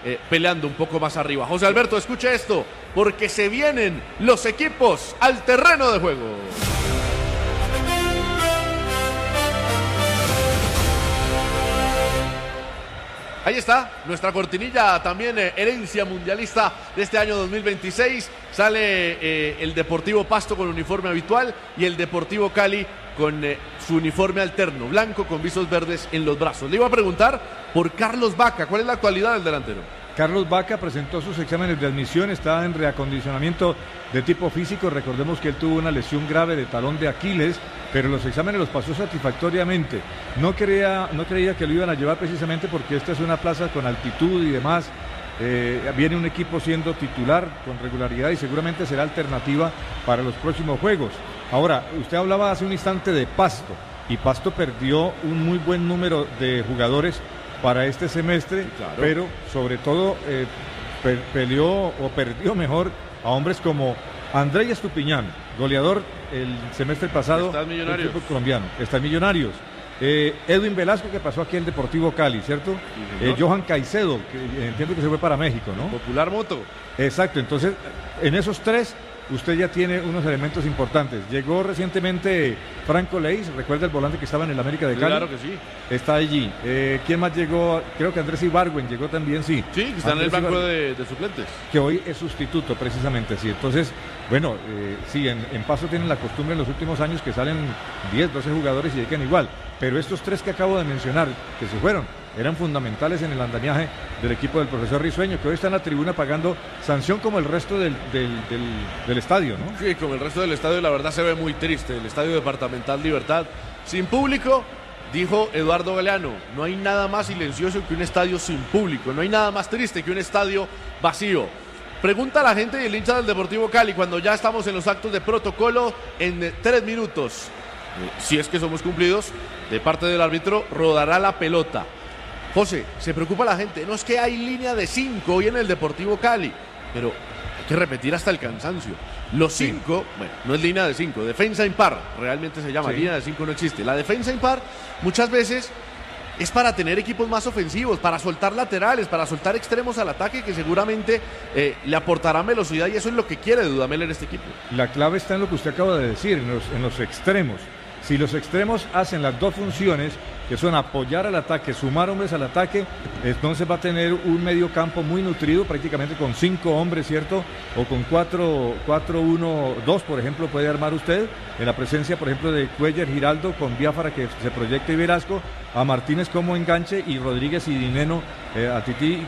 peleando un poco más arriba. José Alberto, escuche esto, porque se vienen los equipos al terreno de juego. Ahí está, nuestra cortinilla también, herencia mundialista de este año 2026. Sale el Deportivo Pasto con uniforme habitual y el Deportivo Cali con su uniforme alterno, blanco con visos verdes en los brazos. Le iba a preguntar por Carlos Vaca, ¿cuál es la actualidad del delantero? Carlos Vaca presentó sus exámenes de admisión, está en reacondicionamiento de tipo físico. Recordemos que él tuvo una lesión grave de talón de Aquiles, pero los exámenes los pasó satisfactoriamente. No creía que lo iban a llevar precisamente porque esta es una plaza con altitud y demás. Viene un equipo siendo titular con regularidad y seguramente será alternativa para los próximos juegos. Ahora, usted hablaba hace un instante de Pasto, y Pasto perdió un muy buen número de jugadores para este semestre, claro, pero sobre todo perdió mejor a hombres como Andrés Estupiñán, goleador el semestre pasado del equipo colombiano, está en Millonarios. Edwin Velasco, que pasó aquí en Deportivo Cali, ¿cierto? Johan Caicedo, que entiendo que se fue para México, ¿no? Popular Moto. Exacto, entonces en esos tres usted ya tiene unos elementos importantes. Llegó recientemente Franco Leis, recuerda el volante que estaba en el América de Cali. Claro que sí. Está allí. ¿Quién más llegó? Creo que Andrés Ibargüen llegó también, sí. Sí, que está en el banco de suplentes. Que hoy es sustituto, precisamente, sí. Entonces, bueno, sí, en Pasto tienen la costumbre en los últimos años que salen 10, 12 jugadores y llegan igual. Pero estos tres que acabo de mencionar, que se fueron, eran fundamentales en el andamiaje del equipo del profesor Risueño, que hoy está en la tribuna pagando sanción como el resto del estadio, ¿no? Sí, como el resto del estadio, la verdad se ve muy triste. El Estadio Departamental Libertad, sin público, dijo Eduardo Galeano, no hay nada más silencioso que un estadio sin público, no hay nada más triste que un estadio vacío. Pregunta a la gente y el hincha del Deportivo Cali, cuando ya estamos en los actos de protocolo, en 3 minutos, si es que somos cumplidos, de parte del árbitro, rodará la pelota. José, se preocupa la gente, no es que hay línea de 5 hoy en el Deportivo Cali, pero hay que repetir hasta el cansancio. Los 5, bueno, no es línea de 5, defensa impar, realmente se llama, línea de 5 no existe. La defensa impar muchas veces es para tener equipos más ofensivos, para soltar laterales, para soltar extremos al ataque que seguramente le aportarán velocidad, y eso es lo que quiere Dudamel en este equipo. La clave está en lo que usted acaba de decir, en los extremos. Si los extremos hacen las dos funciones, que son apoyar al ataque, sumar hombres al ataque, entonces va a tener un medio campo muy nutrido, prácticamente con 5 hombres, ¿cierto? O con 4-1-2, por ejemplo, puede armar usted, en la presencia, por ejemplo, de Cuellar, Giraldo, con Biafara, que se proyecta, y Velasco, a Martínez como enganche, y Rodríguez y Dineno, a Tití,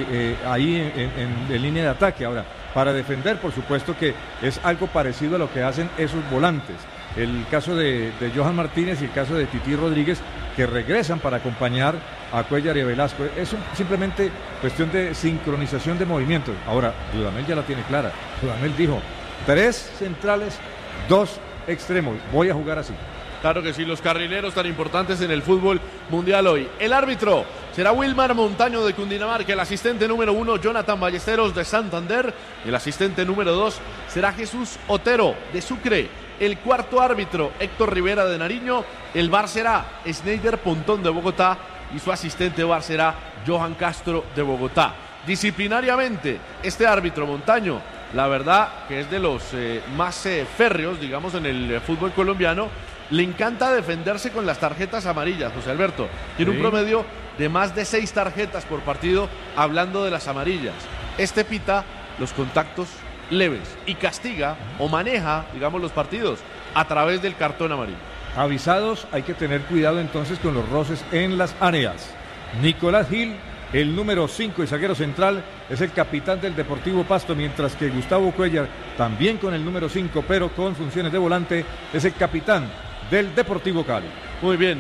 ahí en línea de ataque. Ahora, para defender, por supuesto que es algo parecido a lo que hacen esos volantes. El caso de Johan Martínez y el caso de Tití Rodríguez, que regresan para acompañar a Cuellar y a Velasco. Es simplemente cuestión de sincronización de movimientos. Ahora, Dudamel ya la tiene clara. Dudamel dijo, 3 centrales, 2 extremos. Voy a jugar así. Claro que sí, los carrileros tan importantes en el fútbol mundial hoy. El árbitro será Wilmar Montaño de Cundinamarca, el asistente número 1 Jonathan Ballesteros de Santander, el asistente número 2 será Jesús Otero de Sucre, el cuarto árbitro Héctor Rivera de Nariño, el VAR será Schneider Pontón de Bogotá y su asistente VAR será Johan Castro de Bogotá. Disciplinariamente, este árbitro Montaño, la verdad que es de los más férreos, digamos, en el fútbol colombiano. Le encanta defenderse con las tarjetas amarillas, José Alberto. Tiene un promedio de más de 6 tarjetas por partido, hablando de las amarillas. Este pita los contactos leves y castiga o maneja, digamos, los partidos a través del cartón amarillo. Avisados, hay que tener cuidado entonces con los roces en las áreas. Nicolás Gil, el número 5 y zaguero central, es el capitán del Deportivo Pasto, mientras que Gustavo Cuellar, también con el número 5, pero con funciones de volante, es el capitán del Deportivo Cali. Muy bien,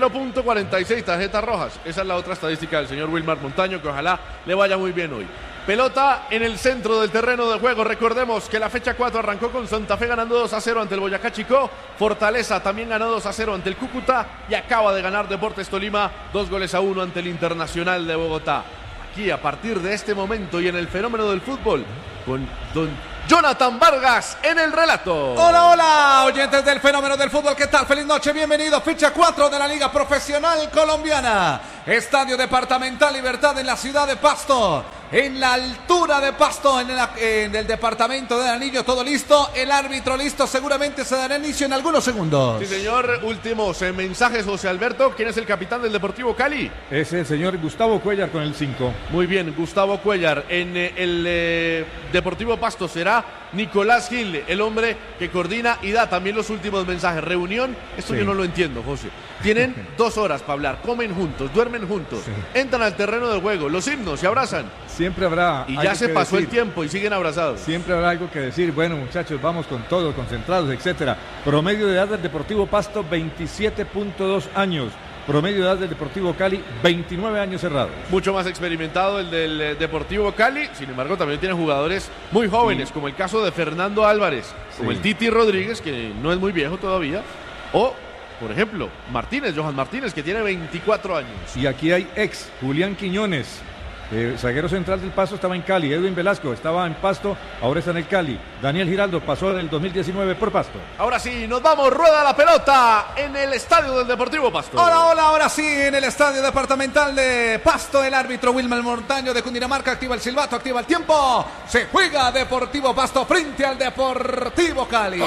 0.46 tarjetas rojas. Esa es la otra estadística del señor Wilmar Montaño, que ojalá le vaya muy bien hoy. Pelota en el centro del terreno de juego. Recordemos que la fecha 4 arrancó con Santa Fe ganando 2-0 ante el Boyacá Chicó. Fortaleza también ganó 2-0 ante el Cúcuta y acaba de ganar Deportes Tolima 2-1 ante el Internacional de Bogotá. Aquí, a partir de este momento y en el fenómeno del fútbol, con don Jonathan Vargas en el relato. Hola, hola, oyentes del fenómeno del fútbol, ¿qué tal? Feliz noche, bienvenido. Ficha 4 de la Liga Profesional Colombiana. Estadio Departamental Libertad en la ciudad de Pasto. en la altura de Pasto, en el departamento de Nariño. Todo listo, el árbitro listo. Seguramente se dará inicio en algunos segundos. Sí, señor. Últimos mensajes, José Alberto. ¿Quién es el capitán del Deportivo Cali? Es el señor Gustavo Cuellar con el 5. Muy bien, Gustavo Cuellar. En el Deportivo Pasto será Nicolás Gil, el hombre que coordina y da también los últimos mensajes. Reunión, esto sí. Yo no lo entiendo, José. Tienen 2 horas para hablar, comen juntos, duermen juntos, entran al terreno de juego, los himnos, se abrazan. Siempre habrá. Y ya se pasó el tiempo y siguen abrazados. Siempre habrá algo que decir. Bueno, muchachos, vamos con todo, concentrados, etcétera. Promedio de edad del Deportivo Pasto, 27.2 años. Promedio de edad del Deportivo Cali, 29 años cerrados. Mucho más experimentado el del Deportivo Cali. Sin embargo, también tiene jugadores muy jóvenes, como el caso de Fernando Álvarez, como el Titi Rodríguez, que no es muy viejo todavía, o, por ejemplo, Johan Martínez, que tiene 24 años. Y aquí hay ex, Julián Quiñones, zaguero central del Pasto, estaba en Cali. Edwin Velasco estaba en Pasto, ahora está en el Cali. Daniel Giraldo pasó en el 2019 por Pasto. Ahora sí, nos vamos, rueda la pelota en el estadio del Deportivo Pasto. Hola, ahora sí, en el estadio departamental de Pasto, el árbitro Wilmer Montaño de Cundinamarca activa el silbato, activa el tiempo. Se juega Deportivo Pasto frente al Deportivo Cali.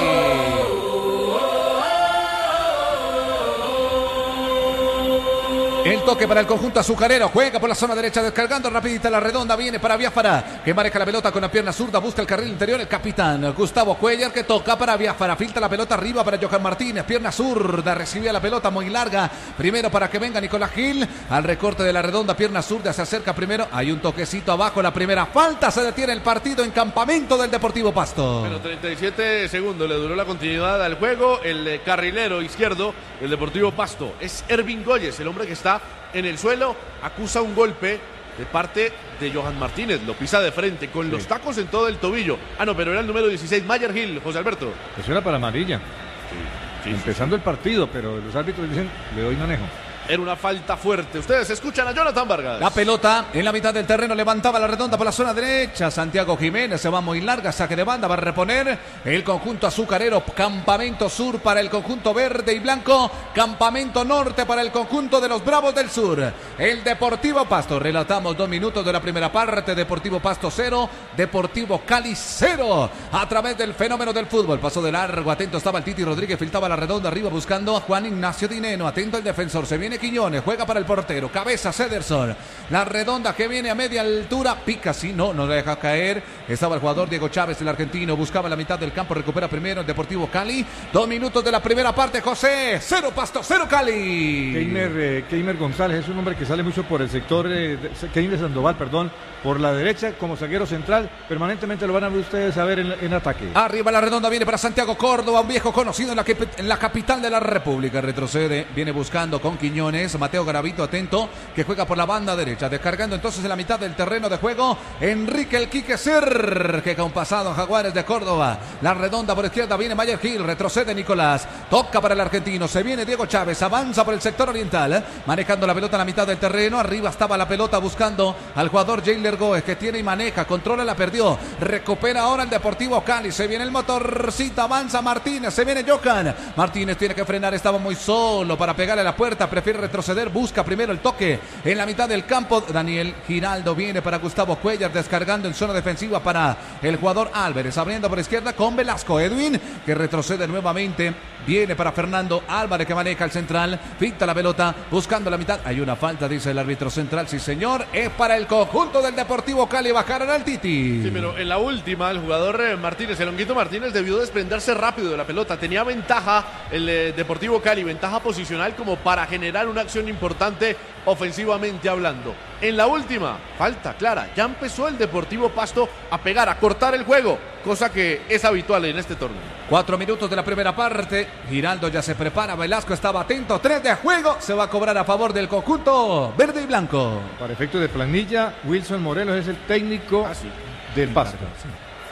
El toque para el conjunto azucarero, juega por la zona derecha, descargando rapidita la redonda, viene para Biafara, que maneja la pelota con la pierna zurda, busca el carril interior, el capitán Gustavo Cuellar, que toca para Biafara, filtra la pelota arriba para Johan Martínez, pierna zurda, recibía la pelota muy larga, primero para que venga Nicolás Gil, al recorte de la redonda, pierna zurda, se acerca primero, hay un toquecito abajo, la primera falta, se detiene el partido en campamento del Deportivo Pasto. Bueno, 37 segundos le duró la continuidad al juego, el carrilero izquierdo del Deportivo Pasto es Ervin Goyes, el hombre que está en el suelo, acusa un golpe de parte de Johan Martínez, lo pisa de frente, con los tacos en todo el tobillo. No, pero era el número 16, Mayer Gil, José Alberto. Eso era para amarilla. Empezando el partido, pero los árbitros dicen, le doy manejo. Era una falta fuerte. Ustedes escuchan a Jonathan Vargas. La pelota en la mitad del terreno, levantaba la redonda por la zona derecha. Santiago Jiménez se va muy larga, saque de banda, va a reponer el conjunto azucarero. Campamento sur para el conjunto verde y blanco. Campamento norte para el conjunto de los Bravos del Sur. El Deportivo Pasto. Relatamos 2 minutos de la primera parte. Deportivo Pasto 0, Deportivo Cali 0. A través del fenómeno del fútbol. Pasó de largo, atento estaba el Titi Rodríguez, filtraba la redonda arriba buscando a Juan Ignacio Dineno. Atento el defensor, se viene Quiñones, juega para el portero, cabeza Cederson, la redonda que viene a media altura, pica, sí, no la deja caer, estaba el jugador Diego Chávez, el argentino, buscaba la mitad del campo, recupera primero el Deportivo Cali, 2 minutos de la primera parte, José, 0 Pasto, 0 Cali. Keimer González es un hombre que sale mucho por el sector, Keimer Sandoval, perdón, por la derecha como zaguero central, permanentemente lo van a ver ustedes a ver en ataque. Arriba la redonda viene para Santiago Córdoba, un viejo conocido en la capital de la República, retrocede, viene buscando con Quiñones, Mateo Garavito atento, que juega por la banda derecha, descargando entonces en la mitad del terreno de juego, Enrique el Quique Ser, que con pasado en Jaguares de Córdoba, la redonda por izquierda viene Mayer Gil, retrocede Nicolás, toca para el argentino, se viene Diego Chávez, avanza por el sector oriental, manejando la pelota en la mitad del terreno, arriba estaba la pelota buscando al jugador Jailer Goes, que tiene y maneja, controla, la perdió, recupera ahora el Deportivo Cali, se viene el motorcito, avanza Martínez, se viene Johan Martínez, tiene que frenar, estaba muy solo para pegarle a la puerta, prefiere retroceder, busca primero el toque en la mitad del campo, Daniel Giraldo viene para Gustavo Cuellar, descargando en zona defensiva para el jugador Álvarez, abriendo por izquierda con Velasco, Edwin, que retrocede nuevamente, viene para Fernando Álvarez, que maneja el central, pinta la pelota, buscando la mitad, hay una falta, dice el árbitro central, sí señor, es para el conjunto del Deportivo Cali, bajaron al Titi. Sí, pero en la última, el jugador Martínez, el Honguito Martínez, debió desprenderse rápido de la pelota, tenía ventaja el Deportivo Cali, ventaja posicional como para generar una acción importante ofensivamente hablando. En la última, falta clara, ya empezó el Deportivo Pasto a pegar, a cortar el juego, cosa que es habitual en este torneo. 4 minutos de la primera parte, Giraldo ya se prepara, Velasco estaba atento, 3 de juego, se va a cobrar a favor del conjunto verde y blanco. Para efectos de planilla, Wilson Morelos es el técnico del Pasto. Sí.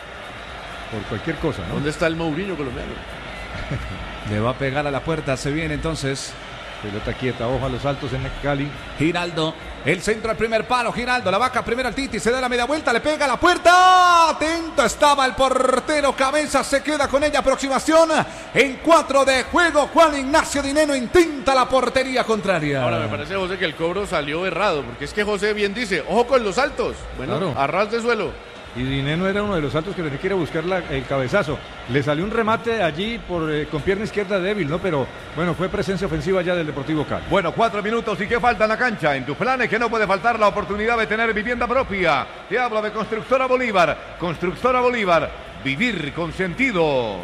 Por cualquier cosa, ¿no? ¿Dónde está el Mourinho colombiano? Le va a pegar a la puerta, se viene entonces Pelota quieta, ojo a los altos en el Cali. Giraldo, el centro al primer palo, Giraldo, la vaca primero al Titi, se da la media vuelta, le pega a la puerta, atento estaba el portero, Cabeza se queda con ella, aproximación en 4 de juego, Juan Ignacio Dineno intenta la portería contraria. Ahora me parece, José, que el cobro salió errado, porque es que José bien dice, ojo con los altos, bueno, claro. A ras de suelo. Y Dineno era uno de los altos que tenía que ir a buscar el cabezazo. Le salió un remate allí con pierna izquierda débil, ¿no? Pero bueno, fue presencia ofensiva ya del Deportivo Cali. Bueno, 4 minutos y qué falta en la cancha. En tus planes que no puede faltar la oportunidad de tener vivienda propia. Te hablo de Constructora Bolívar. Constructora Bolívar. Vivir con sentido.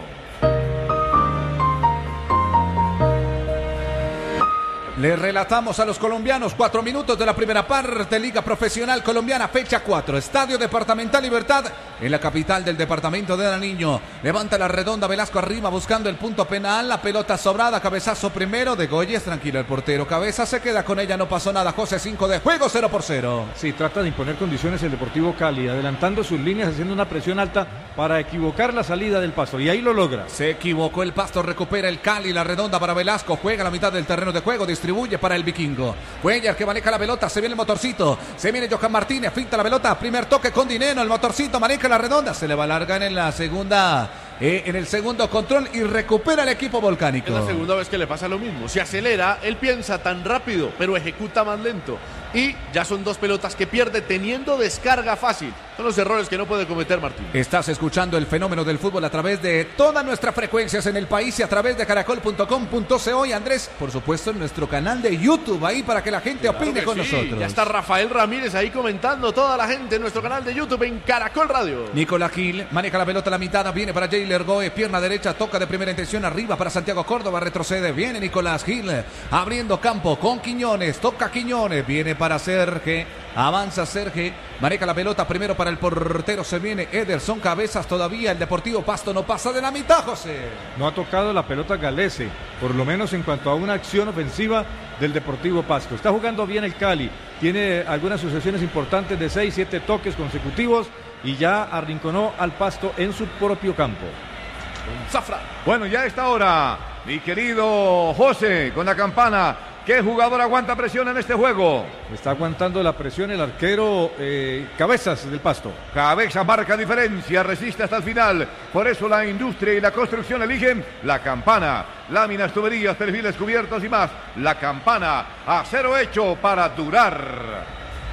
Le relatamos a los colombianos 4 minutos de la primera parte, Liga Profesional Colombiana, fecha 4, Estadio Departamental Libertad, en la capital del departamento de Nariño. Levanta la redonda, Velasco arriba buscando el punto penal, la pelota sobrada, cabezazo primero de Goyes, tranquilo el portero, Cabeza se queda con ella, no pasó nada, José, 5 de juego, 0-0. Sí, trata de imponer condiciones el Deportivo Cali, adelantando sus líneas, haciendo una presión alta para equivocar la salida del Pasto, y ahí lo logra. Se equivocó el Pasto, recupera el Cali, la redonda para Velasco, juega a la mitad del terreno de juego, distribuye para el vikingo. Cuellar que maneja la pelota, se viene el motorcito, se viene Johan Martínez, finta la pelota, primer toque con Dineno, el motorcito maneja la redonda, se le va a largar en la segunda, en el segundo control y recupera el equipo volcánico. Es la segunda vez que le pasa lo mismo, se acelera, él piensa tan rápido, pero ejecuta más lento. Y ya son 2 pelotas que pierde teniendo descarga fácil. Son los errores que no puede cometer Martín. Estás escuchando el fenómeno del fútbol a través de todas nuestras frecuencias en el país y a través de caracol.com.co y Andrés, por supuesto, en nuestro canal de YouTube, ahí para que la gente opine con nosotros. Ya está Rafael Ramírez ahí comentando, toda la gente en nuestro canal de YouTube en Caracol Radio. Nicolás Gil maneja la pelota a la mitad, viene para Jailer Goe, pierna derecha, toca de primera intención arriba para Santiago Córdoba, retrocede, viene Nicolás Gil, abriendo campo con Quiñones, toca Quiñones, viene para Serge, avanza Serge, maneja la pelota primero para el portero, se viene Ederson Cabezas, todavía el Deportivo Pasto no pasa de la mitad, José. No ha tocado la pelota Galese, por lo menos en cuanto a una acción ofensiva del Deportivo Pasto. Está jugando bien el Cali, tiene algunas sucesiones importantes de 6-7 toques consecutivos y ya arrinconó al Pasto en su propio campo. Zafra. Bueno, ya a esta hora, mi querido José, con la campana. ¿Qué jugador aguanta presión en este juego? Está aguantando la presión el arquero Cabezas del Pasto. Cabeza marca diferencia, resiste hasta el final. Por eso la industria y la construcción eligen la campana. Láminas, tuberías, perfiles cubiertos y más. La campana, acero hecho para durar.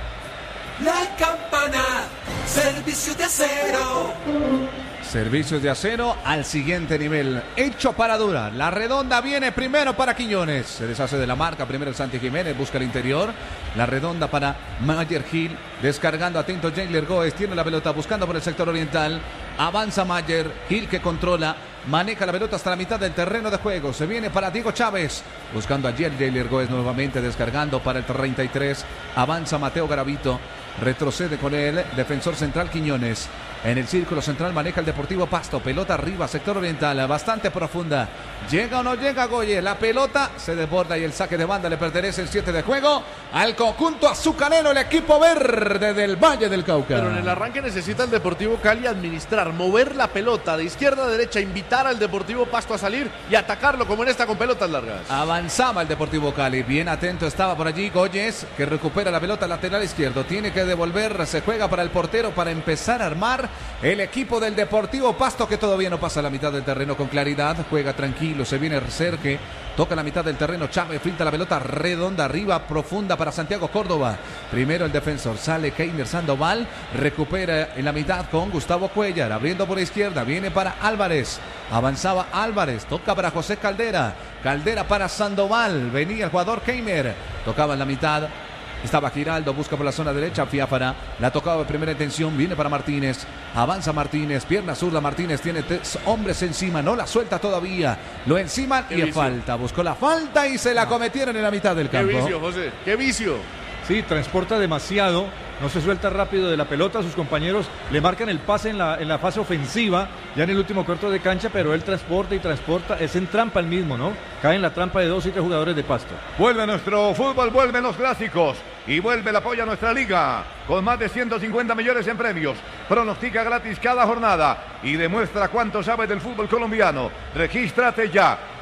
La campana, servicio de acero. Servicios de acero al siguiente nivel, hecho para durar. La redonda viene primero para Quiñones, se deshace de la marca, primero el Santi Jiménez, busca el interior. La redonda para Mayer Gil, descargando atento Jailer Goes, tiene la pelota buscando por el sector oriental. Avanza Mayer Gil que controla, maneja la pelota hasta la mitad del terreno de juego. Se viene para Diego Chávez, buscando allí el Jailer Goes nuevamente, descargando para el 33. Avanza Mateo Garavito, retrocede con el defensor central Quiñones. En el círculo central maneja el Deportivo Pasto, pelota arriba, sector oriental, bastante profunda. ¿Llega o no llega Goye? La pelota se desborda y el saque de banda le pertenece el 7 de juego al conjunto azucarero, el equipo verde del Valle del Cauca. Pero en el arranque necesita el Deportivo Cali administrar, mover la pelota de izquierda a derecha, invitar al Deportivo Pasto a salir y atacarlo como en esta con pelotas largas. Avanzaba el Deportivo Cali, bien atento estaba por allí Goyes, que recupera la pelota lateral izquierdo, tiene que devolver, se juega para el portero para empezar a armar el equipo del Deportivo Pasto, que todavía no pasa la mitad del terreno con claridad, juega tranquilo, se viene Serge, toca la mitad del terreno, Chávez finta la pelota redonda arriba, profunda para Santiago Córdoba. Primero el defensor, sale Keiner Sandoval, recupera en la mitad con Gustavo Cuellar, abriendo por izquierda, viene para Álvarez, avanzaba Álvarez, toca para José Caldera, Caldera para Sandoval, venía el jugador Keiner, tocaba en la mitad. Estaba Giraldo, busca por la zona derecha, Fiáfara, la tocaba de primera intención, viene para Martínez, avanza Martínez, pierna zurda, Martínez tiene 3 hombres encima, no la suelta todavía, lo enciman y es falta, buscó la falta y se la cometieron en la mitad del campo. Qué vicio, José, qué vicio. Sí, transporta demasiado, no se suelta rápido de la pelota, sus compañeros le marcan el pase en la fase ofensiva, ya en el último cuarto de cancha, pero él transporta y transporta, es en trampa el mismo, ¿no? Cae en la trampa de 2 y 3 jugadores de Pasto. Vuelve nuestro fútbol, vuelven los clásicos y vuelve el apoyo a nuestra liga con más de 150 millones en premios. Pronostica gratis cada jornada y demuestra cuánto sabe del fútbol colombiano. Regístrate ya.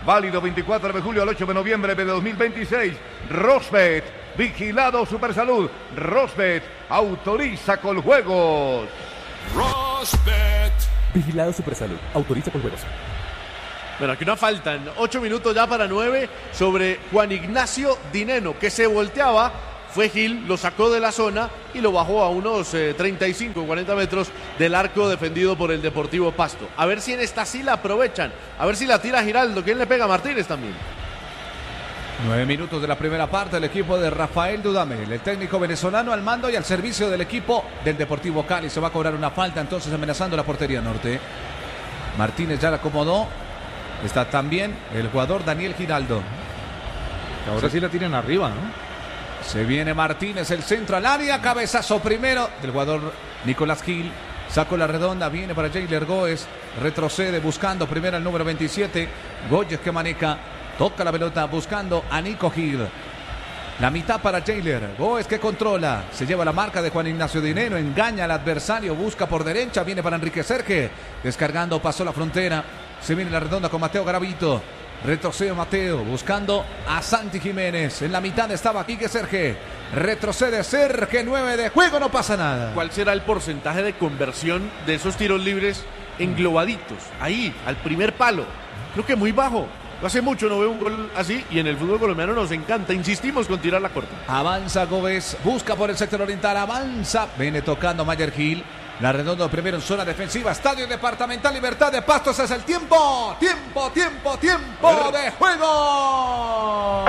válido 24 de julio al 8 de noviembre de 2026. Rosbet, vigilado Supersalud. Rosbet, autoriza con juegos. Rosbet. Vigilado Supersalud, autoriza con juegos. Bueno, aquí no faltan 8 minutos ya para 9 sobre Juan Ignacio Dineno, que se volteaba. Fue Gil, lo sacó de la zona y lo bajó a unos 35, 40 metros del arco defendido por el Deportivo Pasto. A ver si en esta sí la aprovechan. A ver si la tira Giraldo. ¿Quién le pega a Martínez también? 9 minutos de la primera parte. El equipo de Rafael Dudamel, el técnico venezolano, al mando y al servicio del equipo del Deportivo Cali. Se va a cobrar una falta entonces amenazando la portería norte. Martínez ya la acomodó. Está también el jugador Daniel Giraldo. Ahora sí la tiran arriba, ¿no? Se viene Martínez, el centro al área, cabezazo primero del jugador Nicolás Gil. Sacó la redonda, viene para Jailer Góez, retrocede buscando primero el número 27. Góez que maneja, toca la pelota buscando a Nico Gil. La mitad para Jailer, Góez que controla, se lleva la marca de Juan Ignacio Dineno, engaña al adversario, busca por derecha, viene para Enrique Serge, descargando, pasó la frontera. Se viene la redonda con Mateo Garavito. Retrocede Mateo, buscando a Santi Jiménez. En la mitad estaba Quique Serge. Retrocede Serge, 9 de juego, no pasa nada. ¿Cuál será el porcentaje de conversión de esos tiros libres englobaditos? Ahí, al primer palo. Creo que muy bajo. Hace mucho no veo un gol así y en el fútbol colombiano nos encanta. Insistimos con tirar la corta. Avanza Gómez, busca por el sector oriental, avanza. Viene tocando Mayer Gil. La redonda primero en zona defensiva. Estadio Departamental Libertad de Pastos. Es el tiempo. Tiempo de juego.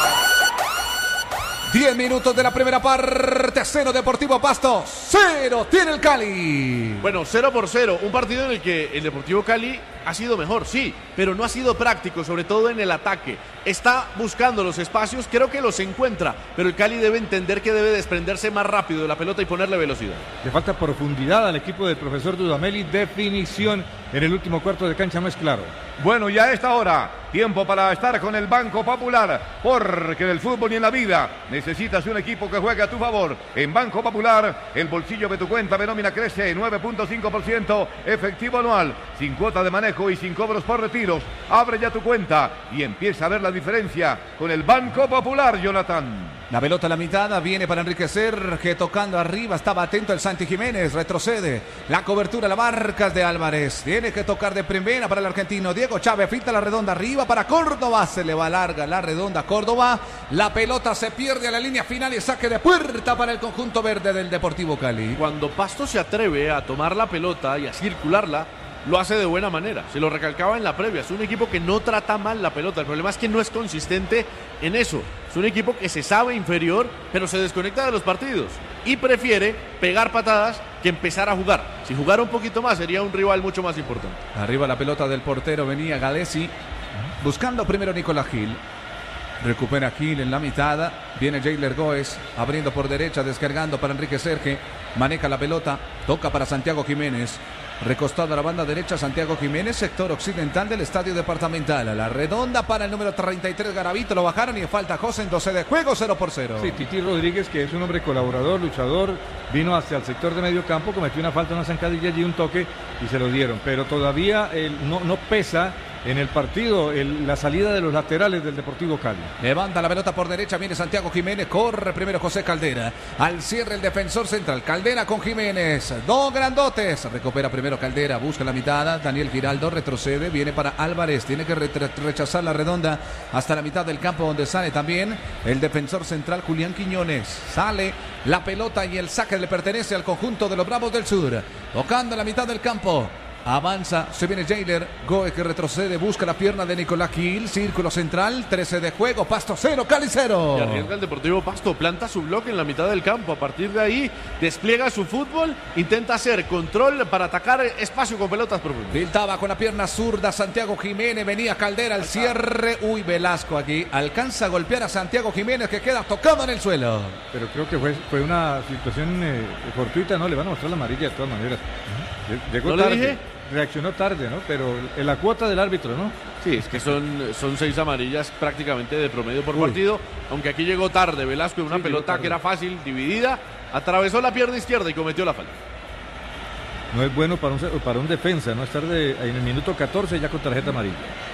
10 minutos de la primera parte. 0 Deportivo Pasto. 0 tiene el Cali. Bueno, 0-0. Un partido en el que el Deportivo Cali ha sido mejor, sí, pero no ha sido práctico, sobre todo en el ataque. Está buscando los espacios, creo que los encuentra, pero el Cali debe entender que debe desprenderse más rápido de la pelota y ponerle velocidad. Le falta profundidad al equipo del profesor Dudamel y definición en el último cuarto de cancha, no es claro. Bueno, y a esta hora, tiempo para estar con el Banco Popular, porque en el fútbol y en la vida necesitas un equipo que juegue a tu favor. En Banco Popular, el bolsillo de tu cuenta de nómina crece 9.5% efectivo anual, sin cuota de manejo y sin cobros por retiros. Abre ya tu cuenta y empieza a ver la diferencia con el Banco Popular, Jonathan. La pelota a la mitad, viene para Enrique Serge, tocando arriba, estaba atento el Santi Jiménez, retrocede, la cobertura, la marca de Álvarez, tiene que tocar de primera para el argentino, Diego Chávez, finta la redonda arriba para Córdoba, se le va larga la redonda a Córdoba, la pelota se pierde a la línea final y saque de puerta para el conjunto verde del Deportivo Cali. Cuando Pasto se atreve a tomar la pelota y a circularla, lo hace de buena manera, se lo recalcaba en la previa, es un equipo que no trata mal la pelota, el problema es que no es consistente en eso, es un equipo que se sabe inferior, pero se desconecta de los partidos y prefiere pegar patadas que empezar a jugar. Si jugara un poquito más sería un rival mucho más importante. Arriba la pelota del portero, venía Galesi, buscando primero Nicolás Gil. Recupera Gil en la mitad, viene Jailer Góez, abriendo por derecha, descargando para Enrique Serge, maneja la pelota, toca para Santiago Jiménez, recostado a la banda derecha Santiago Jiménez, sector occidental del Estadio Departamental, a la redonda para el número 33 Garavito, lo bajaron y falta José en 12 de juego, 0-0. Sí, Titi Rodríguez, que es un hombre colaborador, luchador, vino hacia el sector de medio campo, cometió una falta, una zancadilla y un toque y se lo dieron, pero todavía no pesa en el partido la salida de los laterales del Deportivo Cali. Levanta la pelota por derecha, viene Santiago Jiménez, corre primero José Caldera, al cierre el defensor central, Caldera con Jiménez, dos grandotes, recupera primero Caldera, busca la mitad, Daniel Giraldo retrocede, viene para Álvarez, tiene que rechazar la redonda hasta la mitad del campo donde sale también el defensor central Julián Quiñones, sale la pelota y el saque le pertenece al conjunto de los Bravos del Sur, tocando la mitad del campo. Avanza, se viene Jailer Góez que retrocede, busca la pierna de Nicolás Gil, círculo central, 13 de juego, Pasto 0, Cali 0. Y arriesga el Deportivo Pasto, planta su bloque en la mitad del campo, a partir de ahí despliega su fútbol, intenta hacer control para atacar espacio con pelotas profundas. Filtaba con la pierna zurda Santiago Jiménez, venía Caldera al cierre, Velasco aquí, alcanza a golpear a Santiago Jiménez que queda tocado en el suelo. Pero creo que fue una situación fortuita, ¿no? Le van a mostrar la amarilla de todas maneras. Llegó ¿No tarde. le dije? Reaccionó tarde, ¿no? Pero en la cuota del árbitro, ¿no? Sí, es que son 6 amarillas prácticamente de promedio por partido, aunque aquí llegó tarde Velasco en una pelota que era fácil, dividida, atravesó la pierna izquierda y cometió la falta. No es bueno para un defensa, ¿no? Estar en el minuto 14 ya con tarjeta amarilla.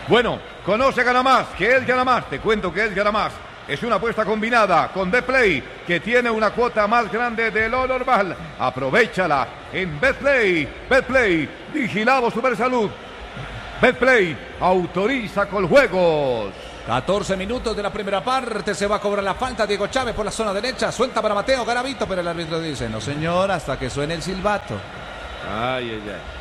Bueno, conoce Gana Más, que es Gana Más. Te cuento que es Gana Más. Es una apuesta combinada con Betplay, que tiene una cuota más grande de lo normal. Aprovechala en Betplay. Betplay, vigilado Supersalud. Betplay, autoriza con juegos. 14 minutos de la primera parte, se va a cobrar la falta. Diego Chávez por la zona derecha, suelta para Mateo Garavito, pero el árbitro dice, no señor, hasta que suene el silbato. Ay.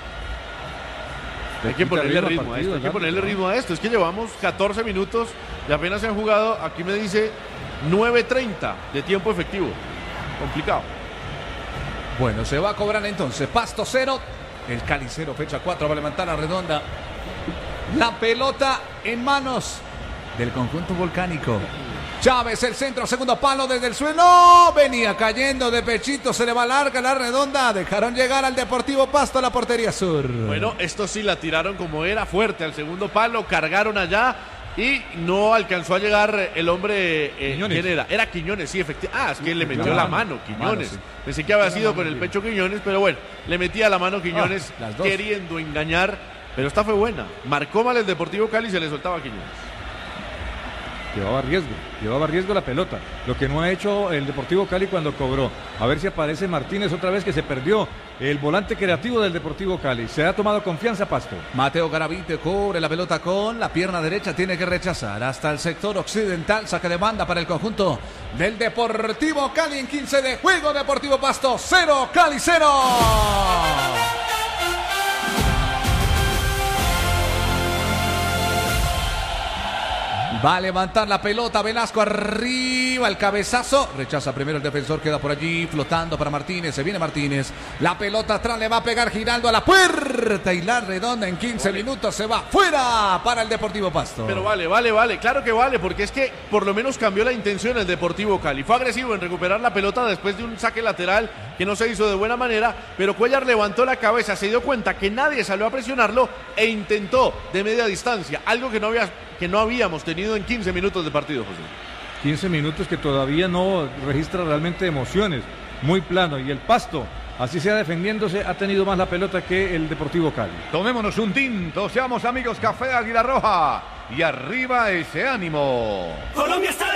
Hay que ponerle ritmo a esto, hay que ponerle ritmo a esto. Es que llevamos 14 minutos y apenas se han jugado, aquí me dice 9:30 de tiempo efectivo. Complicado. Bueno, se va a cobrar entonces Pasto 0, el Cali 0, fecha 4, va a levantar la redonda. La pelota en manos del conjunto volcánico. Chávez, el centro, segundo palo desde el suelo. Venía cayendo de pechito, se le va larga la redonda. Dejaron llegar al Deportivo Pasto a la portería sur. Bueno, esto sí la tiraron como era, fuerte al segundo palo, cargaron allá y no alcanzó a llegar el hombre. ¿Quién era? Era Quiñones, sí, efectivamente. Es que le metió la mano Quiñones. Sí. Pensé que había sido con el pecho Quiñones, pero bueno, le metía la mano Quiñones queriendo engañar. Pero esta fue buena. Marcó mal el Deportivo Cali y se le soltaba a Quiñones. Llevaba riesgo la pelota. Lo que no ha hecho el Deportivo Cali cuando cobró. A ver si aparece Martínez otra vez, que se perdió el volante creativo del Deportivo Cali. Se ha tomado confianza Pasto. Mateo Garavito cubre la pelota con la pierna derecha, tiene que rechazar hasta el sector occidental. Saque de banda para el conjunto del Deportivo Cali en 15 de juego. Deportivo Pasto 0, Cali 0. Va a levantar la pelota, Velasco arriba, el cabezazo. Rechaza primero el defensor, queda por allí flotando para Martínez. Se viene Martínez. La pelota atrás le va a pegar Giraldo a la puerta. Y la redonda en 15 minutos se va fuera para el Deportivo Pasto. Pero vale. Claro que vale, porque es que por lo menos cambió la intención el Deportivo Cali. Fue agresivo en recuperar la pelota después de un saque lateral que no se hizo de buena manera. Pero Cuellar levantó la cabeza, se dio cuenta que nadie salió a presionarlo e intentó de media distancia. Algo que no habíamos tenido en 15 minutos de partido, José. 15 minutos que todavía no registra realmente emociones. Muy plano. Y el Pasto, así sea defendiéndose, ha tenido más la pelota que el Deportivo Cali. Tomémonos un tinto, seamos amigos, Café Águila Roja. Y arriba ese ánimo. Colombia está